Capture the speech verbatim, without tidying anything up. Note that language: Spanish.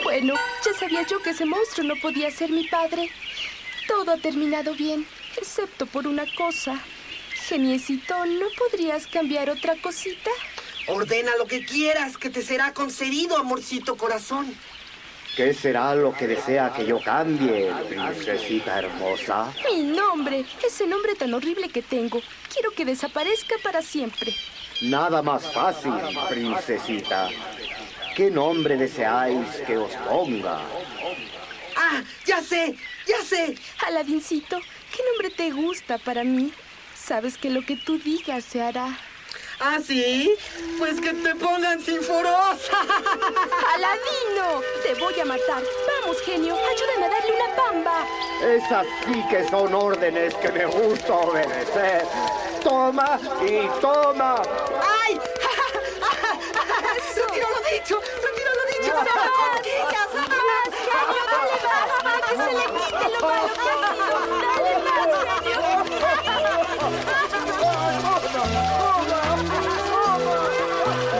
Bueno, ya sabía yo que ese monstruo no podía ser mi padre. Todo ha terminado bien, excepto por una cosa. Geniecito, ¿no podrías cambiar otra cosita? Ordena lo que quieras, que te será concedido, amorcito corazón. ¿Qué será lo que desea que yo cambie, princesita hermosa? Mi nombre, ese nombre tan horrible que tengo. Quiero que desaparezca para siempre. Nada más fácil, princesita. ¿Qué nombre deseáis que os ponga? ¡Ah! ¡Ya sé! ¡Ya sé! Aladincito, ¿qué nombre te gusta para mí? Sabes que lo que tú digas se hará. ¿Ah, sí? Pues que te pongan Sinforosa. ¡Aladino! ¡Te voy a matar! ¡Vamos, genio! ¡Ayúdame a darle una pamba! Esas sí que son órdenes que me gusta obedecer. ¡Toma y toma! ¡Ay! ¡Retiro lo dicho! ¡Retiro lo dicho! ¡Más! ¡Más, genio! ¡Dale más! ¡Para que se le quite lo malo que hace!